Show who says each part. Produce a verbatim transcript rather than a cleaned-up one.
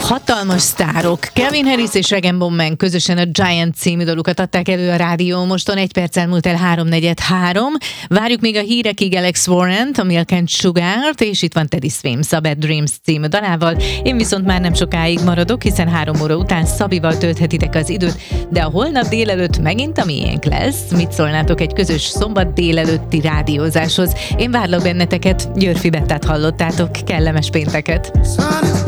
Speaker 1: Hatalmas sztárok. Calvin Harris és Regan Bowman közösen a Giant című dalokat adták elő a rádió moston, egy perc elmúlt el háromnegyed három. Várjuk még a hírekig Alex Warrent, a Milk and Sugart, és itt van Teddy Swims a Bad Dreams című dalával. Én viszont már nem sokáig maradok, hiszen három óra után Szabival tölthetitek az időt, de a holnap délelőtt megint a miénk lesz. Mit szólnátok egy közös szombat délelőtti rádiózáshoz? Én várlak benneteket, Györfi Bettát hallottátok, kellemes pénteket!